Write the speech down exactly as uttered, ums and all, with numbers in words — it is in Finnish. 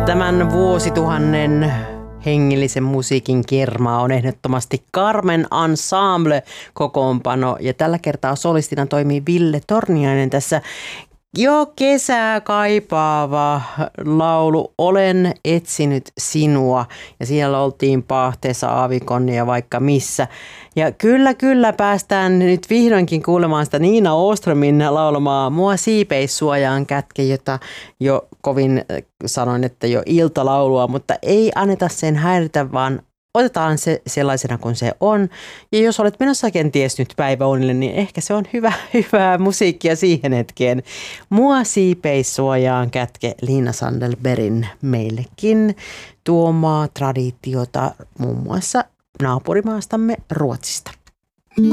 Tämän vuosituhannen hengellisen musiikin kermaa on ehdottomasti Carmen Ensemble kokoonpano ja tällä kertaa solistina toimii Ville Torniainen tässä. Jo kesää kaipaava laulu Olen etsinyt sinua ja siellä oltiin Pahteessa, Aavikon ja vaikka missä. Ja kyllä kyllä päästään nyt vihdoinkin kuulemaan sitä Niina Åströmin laulamaa Mua siipeissuojaan kätke, jota jo kovin sanoin, että jo iltalaulua, mutta ei anneta sen häiritä, vaan otetaan se sellaisena kuin se on. Ja jos olet menossa kenties nyt päiväunille, niin ehkä se on hyvä, hyvää musiikkia siihen hetkeen. Mua siipeissuojaan kätke Liina Sandelbergin meillekin tuomaa traditiota muun muassa naapurimaastamme Ruotsista.